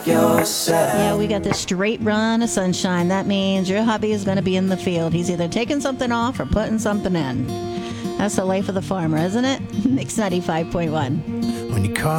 love yourself. Yeah, we got this straight run of sunshine. That means your hubby is going to be in the field. He's either taking something off or putting something in. That's the life of the farmer, isn't it? Mix 95.1. When you call